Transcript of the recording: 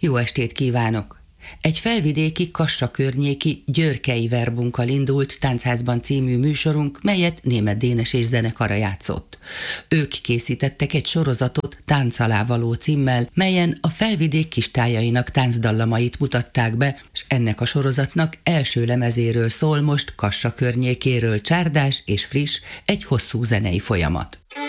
Jó estét kívánok! Egy felvidéki Kassa környéki Györkei Verbunkkal indult Táncházban című műsorunk, melyet Németh Dénes és zenekara játszott. Ők készítettek egy sorozatot Tánc alá való címmel, melyen a felvidék kistájainak táncdallamait mutatták be, és ennek a sorozatnak első lemezéről szól most Kassa környékéről csárdás és friss, egy hosszú zenei folyamat.